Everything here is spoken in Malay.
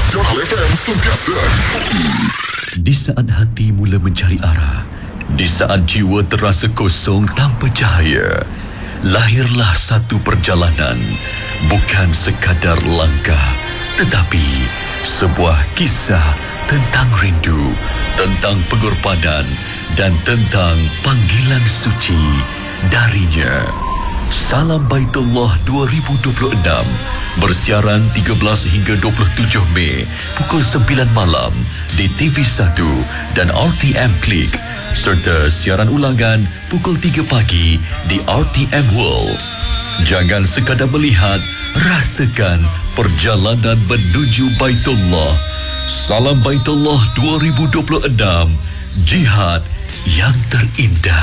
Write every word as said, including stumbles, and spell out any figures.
Nasional F M sentiasa. Di saat hati mula mencari arah, di saat jiwa terasa kosong tanpa cahaya, lahirlah satu perjalanan, bukan sekadar langkah, tetapi sebuah kisah tentang rindu, tentang pengorbanan dan tentang panggilan suci darinya. Salam Baitullah dua ribu dua puluh enam bersiaran tiga belas hingga dua puluh tujuh Mei pukul sembilan malam di T V satu dan R T M Klik, serta siaran ulangan pukul tiga pagi di R T M World. Jangan sekadar melihat, rasakan perjalanan menuju Baitullah. Salam Baitullah dua ribu dua puluh enam, jihad yang terindah.